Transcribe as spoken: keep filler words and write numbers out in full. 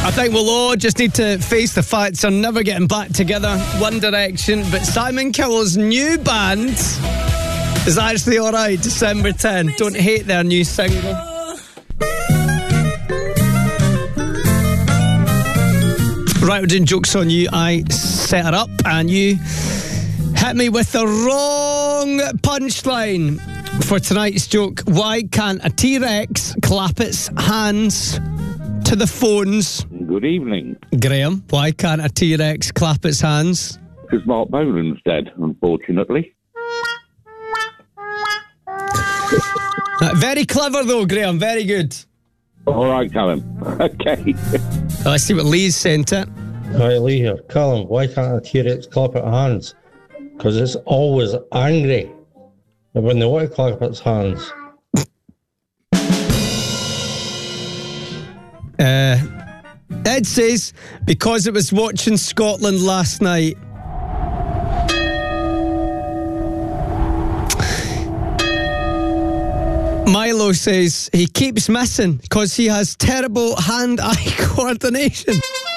I think we'll all just need to face the facts they're never getting back together, One Direction. But Simon Cowell's new band is actually alright, December tenth. Don't hate their new single. Right, we're doing jokes on you. I set her up and you hit me with the wrong punchline for tonight's joke. Why can't a T-Rex clap its hands to the phones? Good evening. Graham, why can't a T-Rex clap its hands? Because Mark Bolan's dead, unfortunately. Uh, very clever though, Graham, very good. All right, Callum. Okay. Let's see what Lee's sent it. Hi, Lee here. Callum, why can't a T-Rex clap its hands? Because it's always angry. And when they want to clap its hands. Uh, Ed says, because it was watching Scotland last night. Milo says he keeps missing because he has terrible hand-eye coordination.